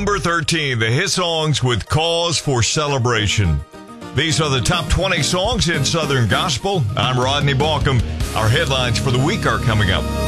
Number 13, the hit songs with cause for celebration. These are the top 20 songs in Southern Gospel. I'm Rodney Balkum. Our headlines for the week are coming up.